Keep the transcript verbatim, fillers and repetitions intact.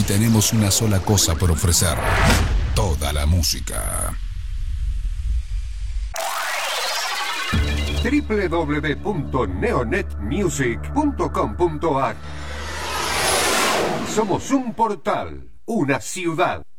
tenemos una sola cosa por ofrecer: toda la música. doble u doble u doble u punto neonet music punto com punto a r. Somos un portal, una ciudad.